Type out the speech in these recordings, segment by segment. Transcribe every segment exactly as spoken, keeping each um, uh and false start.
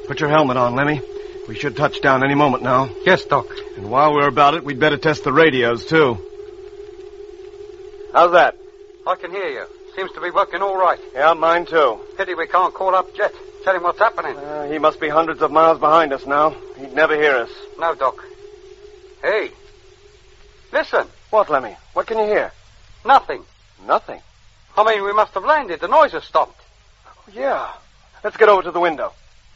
Put your helmet on, Lemmy. We should touch down any moment now. Yes, Doc. And while we're about it, we'd better test the radios, too. How's that? I can hear you. Seems to be working all right. Yeah, mine, too. Pity we can't call up Jet. Tell him what's happening. Uh, he must be hundreds of miles behind us now. He'd never hear us. No, Doc. Hey. Listen. What, Lemmy? What can you hear? Nothing. Nothing? I mean, we must have landed. The noise has stopped. Oh, yeah. Let's get over to the window.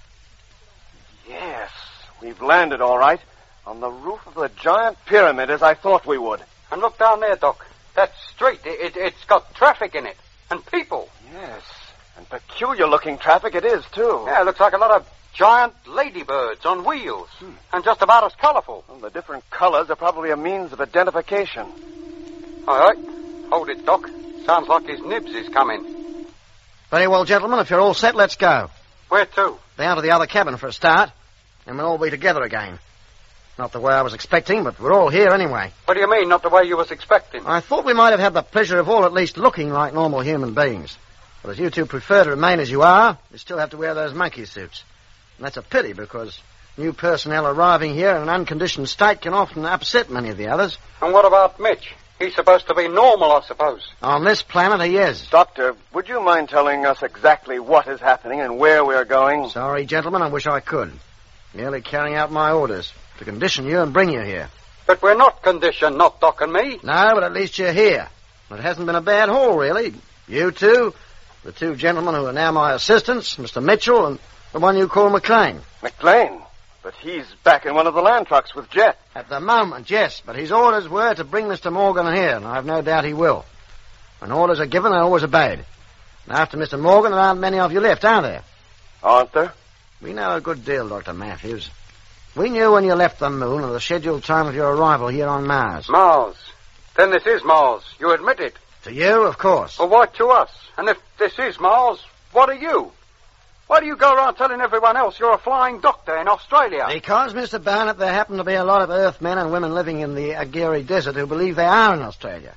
Yes, we've landed all right. On the roof of the giant pyramid, as I thought we would. And look down there, Doc. That street, it, it, it's got traffic in it. And people. Yes, and peculiar-looking traffic it is, too. Yeah, it looks like a lot of giant ladybirds on wheels. Hmm. And just about as colorful. Well, the different colors are probably a means of identification. All right. Hold it, Doc. Sounds like his nibs is coming. Very well, gentlemen. If you're all set, let's go. Where to? Down to the other cabin for a start. And we'll all be together again. Not the way I was expecting, but we're all here anyway. What do you mean, not the way you was expecting? I thought we might have had the pleasure of all at least looking like normal human beings. But as you two prefer to remain as you are, you still have to wear those monkey suits. And that's a pity, because new personnel arriving here in an unconditioned state can often upset many of the others. And what about Mitch? He's supposed to be normal, I suppose. On this planet, he is. Doctor, would you mind telling us exactly what is happening and where we're going? Sorry, gentlemen, I wish I could. Merely carrying out my orders to condition you and bring you here. But we're not conditioned, not Doc and me. No, but at least you're here. It hasn't been a bad haul, really. You two, the two gentlemen who are now my assistants, Mister Mitchell and the one you call McLean. McLean? But he's back in one of the land trucks with Jet. At the moment, yes, but his orders were to bring Mister Morgan here, and I've no doubt he will. When orders are given, they're always obeyed. And after Mister Morgan, there aren't many of you left, are there? Aren't there? We know a good deal, Doctor Matthews. We knew when you left the moon of the scheduled time of your arrival here on Mars. Mars? Then this is Mars. You admit it. To you, of course. Well, why to us? And if this is Mars, what are you? Why do you go around telling everyone else you're a flying doctor in Australia? Because, Mister Barnett, there happen to be a lot of Earth men and women living in the Aguirre Desert who believe they are in Australia.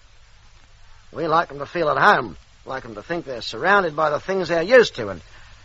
We like them to feel at home, like them to think they're surrounded by the things they're used to, and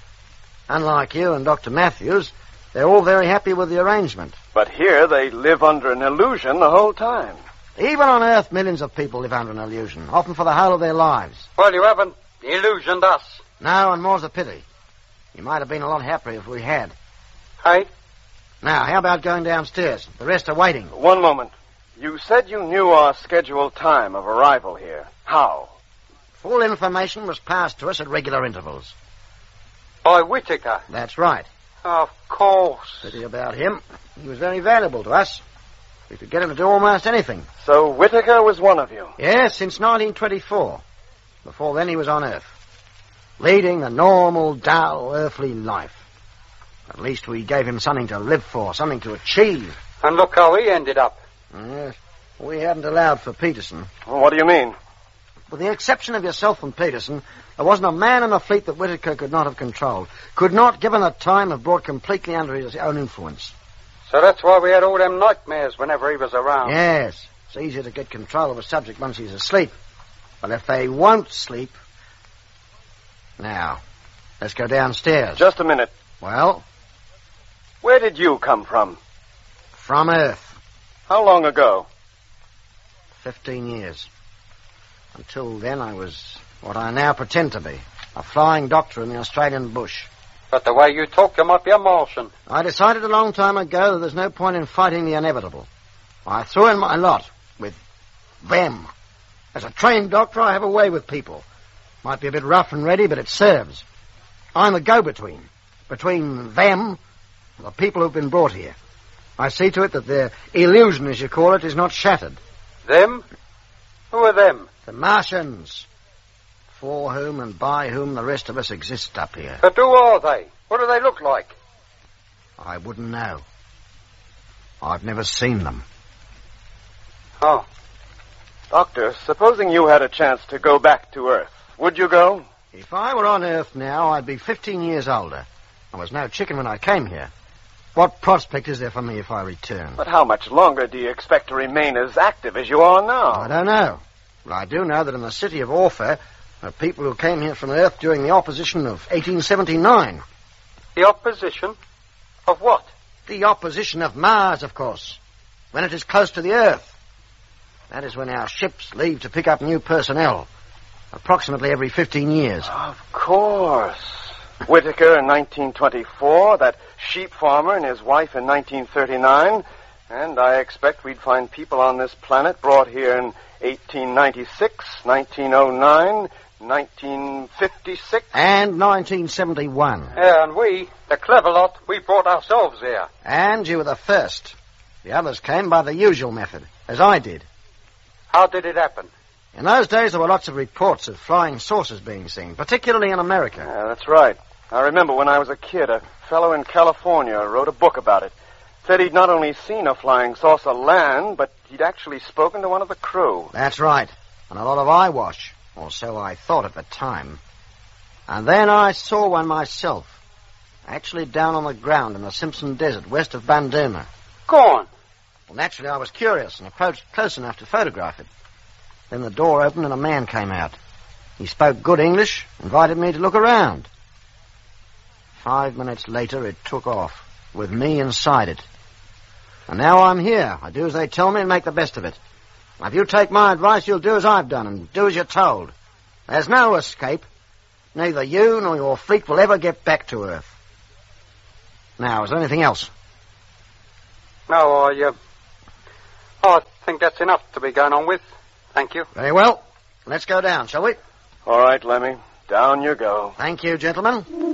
unlike you and Doctor Matthews, they're all very happy with the arrangement. But here they live under an illusion the whole time. Even on Earth, millions of people live under an illusion, often for the whole of their lives. Well, you haven't illusioned us. No, and more's a pity. You might have been a lot happier if we had. Hey? Now, how about going downstairs? The rest are waiting. One moment. You said you knew our scheduled time of arrival here. How? Full information was passed to us at regular intervals. By Whittaker? That's right. Of course. Pity about him. He was very valuable to us. We could get him to do almost anything. So Whittaker was one of you? Yes, since nineteen twenty-four. Before then he was on Earth, leading a normal, dull, earthly life. At least we gave him something to live for, something to achieve. And look how he ended up. Yes, we hadn't allowed for Peterson. Well, what do you mean? With the exception of yourself and Peterson, there wasn't a man in the fleet that Whittaker could not have controlled. Could not, given the time, have brought completely under his own influence. So that's why we had all them nightmares whenever he was around. Yes, it's easier to get control of a subject once he's asleep. But if they won't sleep... Now, let's go downstairs. Just a minute. Well? Where did you come from? From Earth. How long ago? Fifteen years. Until then, I was what I now pretend to be, a flying doctor in the Australian bush. But the way you talk, you might be a Martian. I decided a long time ago that there's no point in fighting the inevitable. I threw in my lot with them. As a trained doctor, I have a way with people. Might be a bit rough and ready, but it serves. I'm a go-between. Between them and the people who've been brought here. I see to it that their illusion, as you call it, is not shattered. Them? Who are them? The Martians. For whom and by whom the rest of us exist up here. But who are they? What do they look like? I wouldn't know. I've never seen them. Oh. Doctor, supposing you had a chance to go back to Earth, would you go? If I were on Earth now, I'd be fifteen years older. I was no chicken when I came here. What prospect is there for me if I return? But how much longer do you expect to remain as active as you are now? I don't know. But I do know that in the city of Orpha, there are people who came here from Earth during the opposition of eighteen seventy-nine. The opposition? Of what? The opposition of Mars, of course. When it is close to the Earth. That is when our ships leave to pick up new personnel. Approximately every fifteen years. Of course. Whittaker in nineteen twenty-four, that sheep farmer and his wife in nineteen thirty-nine, and I expect we'd find people on this planet brought here in eighteen ninety-six, nineteen oh nine, nineteen fifty-six. And nineteen seventy-one. Yeah, and we, the clever lot, we brought ourselves here. And you were the first. The others came by the usual method, as I did. How did it happen? In those days, there were lots of reports of flying saucers being seen, particularly in America. Yeah, that's right. I remember when I was a kid, a fellow in California wrote a book about it. Said he'd not only seen a flying saucer land, but he'd actually spoken to one of the crew. That's right. And a lot of eyewash, or so I thought at the time. And then I saw one myself, actually down on the ground in the Simpson Desert, west of Bandera. Go on. Well, naturally, I was curious and approached close enough to photograph it. Then the door opened and a man came out. He spoke good English, invited me to look around. Five minutes later, it took off, with me inside it. And now I'm here. I do as they tell me and make the best of it. Now, if you take my advice, you'll do as I've done and do as you're told. There's no escape. Neither you nor your fleet will ever get back to Earth. Now, is there anything else? No, I, uh, oh, I think that's enough to be going on with. Thank you. Very well. Let's go down, shall we? All right, Lemmy. Down you go. Thank you, gentlemen.